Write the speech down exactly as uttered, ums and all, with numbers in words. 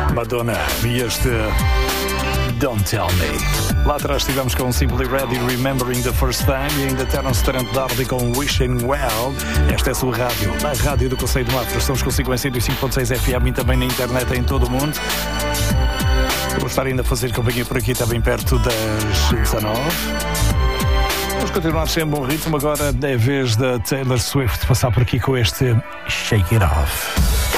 Madonna e este Don't Tell Me. Lá atrás estivemos com Simply Red e Remembering the First Time e ainda Terence Trent D'Arby com Wishing Well. Esta é a sua rádio, a rádio do Conselho de Mafra. Estamos consigo em cento e cinco ponto seis F M e também na internet em todo o mundo. Vou estar ainda a fazer companhia por aqui, está bem perto das dezanove. Vamos continuar sem bom ritmo. Agora é a vez da Taylor Swift passar por aqui com este Shake It Off.